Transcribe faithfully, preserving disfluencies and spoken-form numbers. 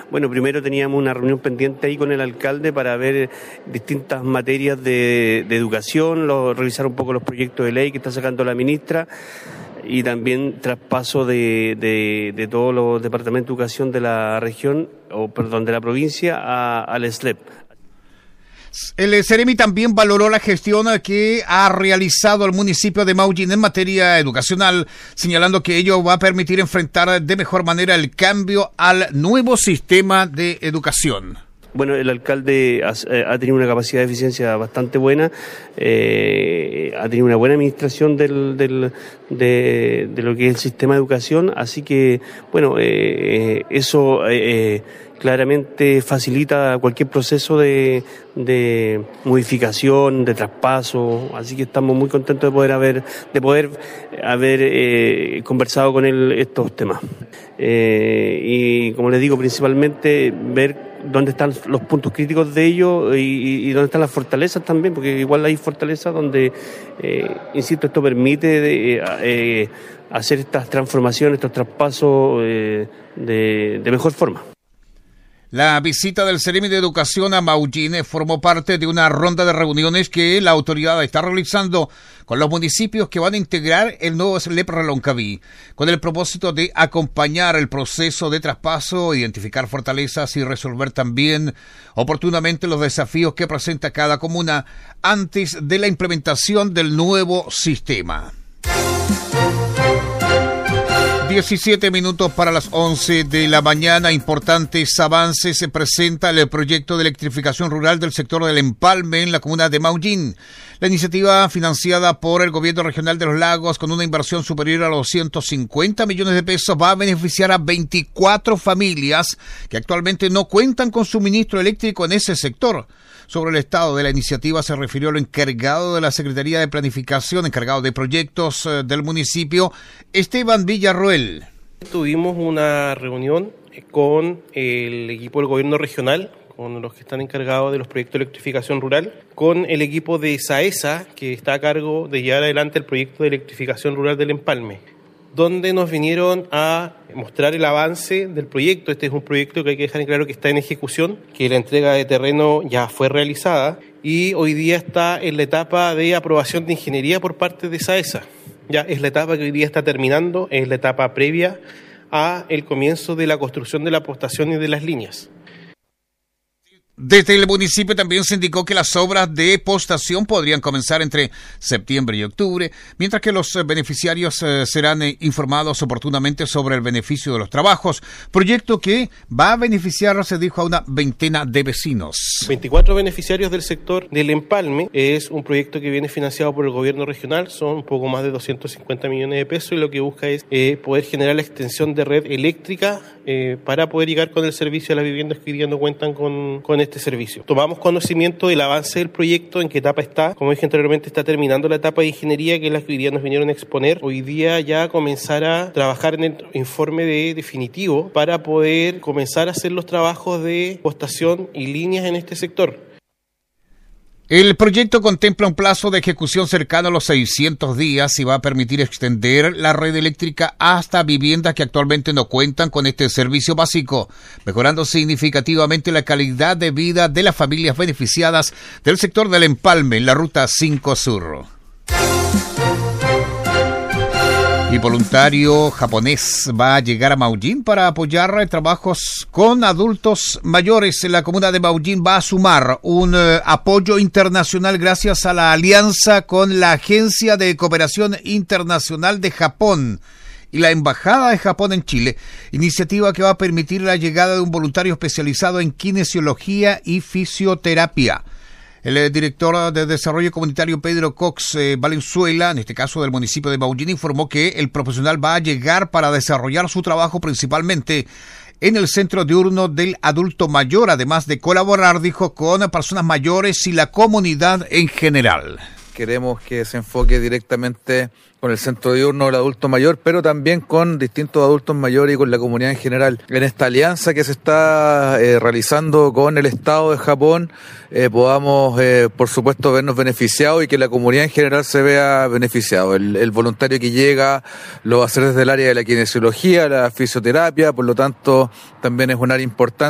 Bueno, primero teníamos una reunión pendiente ahí con el alcalde para ver distintas materias de, de educación, lo, revisar un poco los proyectos de ley que está sacando la ministra y también traspaso de, de, de todos los departamentos de educación de la región, o perdón, de la provincia a, al S L E P. El Ceremi también valoró la gestión que ha realizado el municipio de Maullín en materia educacional, señalando que ello va a permitir enfrentar de mejor manera el cambio al nuevo sistema de educación. Bueno, el alcalde ha, ha tenido una capacidad de eficiencia bastante buena, eh, ha tenido una buena administración del, del, de, de lo que es el sistema de educación, así que, bueno, eh, eso eh, claramente facilita cualquier proceso de, de modificación, de traspaso, así que estamos muy contentos de poder haber, de poder haber eh, conversado con él estos temas. Eh, y como les digo, principalmente ver dónde están los puntos críticos de ello y, y dónde están las fortalezas también, porque igual hay fortalezas donde, eh, insisto, esto permite de, eh, hacer estas transformaciones, estos traspasos eh, de, de mejor forma. La visita del Ceremi de Educación a Maullín formó parte de una ronda de reuniones que la autoridad está realizando con los municipios que van a integrar el nuevo S L E P Reloncaví, con el propósito de acompañar el proceso de traspaso, identificar fortalezas y resolver también oportunamente los desafíos que presenta cada comuna antes de la implementación del nuevo sistema. diecisiete minutos para las once de la mañana. Importantes avances se presenta el proyecto de electrificación rural del sector del Empalme en la comuna de Maullín. La iniciativa, financiada por el gobierno regional de los Lagos con una inversión superior a los ciento cincuenta millones de pesos, va a beneficiar a veinticuatro familias que actualmente no cuentan con suministro eléctrico en ese sector. Sobre el estado de la iniciativa se refirió el encargado de la Secretaría de Planificación, encargado de proyectos eh, del municipio, Esteban Villarroel. Tuvimos una reunión con el equipo del gobierno regional, con los que están encargados de los proyectos de electrificación rural, con el equipo de SAESA, que está a cargo de llevar adelante el proyecto de electrificación rural del Empalme, donde nos vinieron a mostrar el avance del proyecto. Este es un proyecto que hay que dejar en claro que está en ejecución, que la entrega de terreno ya fue realizada y hoy día está en la etapa de aprobación de ingeniería por parte de SAESA. Ya es la etapa que hoy día está terminando, es la etapa previa a el comienzo de la construcción de la postación y de las líneas. Desde el municipio también se indicó que las obras de postación podrían comenzar entre septiembre y octubre, mientras que los beneficiarios eh, serán eh, informados oportunamente sobre el beneficio de los trabajos, proyecto que va a beneficiar, se dijo, a una veintena de vecinos. veinticuatro beneficiarios del sector del Empalme. Es un proyecto que viene financiado por el gobierno regional, son un poco más de doscientos cincuenta millones de pesos y lo que busca es eh, poder generar la extensión de red eléctrica eh, para poder llegar con el servicio a las viviendas que hoy día no cuentan con, con este servicio. Tomamos conocimiento del avance del proyecto, en qué etapa está. Como dije anteriormente, está terminando la etapa de ingeniería, que es la que hoy día nos vinieron a exponer. Hoy día ya comenzar a trabajar en el informe de definitivo para poder comenzar a hacer los trabajos de postación y líneas en este sector. El proyecto contempla un plazo de ejecución cercano a los seiscientos días y va a permitir extender la red eléctrica hasta viviendas que actualmente no cuentan con este servicio básico, mejorando significativamente la calidad de vida de las familias beneficiadas del sector del Empalme en la Ruta cinco Sur. Y voluntario japonés va a llegar a Maullín para apoyar trabajos con adultos mayores. La comuna de Maullín va a sumar un eh, apoyo internacional gracias a la alianza con la Agencia de Cooperación Internacional de Japón y la Embajada de Japón en Chile, iniciativa que va a permitir la llegada de un voluntario especializado en kinesiología y fisioterapia. El eh, director de Desarrollo Comunitario Pedro Cox eh, Valenzuela, en este caso del municipio de Maullín, informó que el profesional va a llegar para desarrollar su trabajo principalmente en el centro diurno del adulto mayor, además de colaborar, dijo, con personas mayores y la comunidad en general. Queremos que se enfoque directamente con el centro diurno del adulto mayor, pero también con distintos adultos mayores y con la comunidad en general. En esta alianza que se está eh, realizando con el Estado de Japón, eh, podamos, eh, por supuesto, vernos beneficiados y que la comunidad en general se vea beneficiado. El, el voluntario que llega lo va a hacer desde el área de la kinesiología, la fisioterapia, por lo tanto, también es un área importante.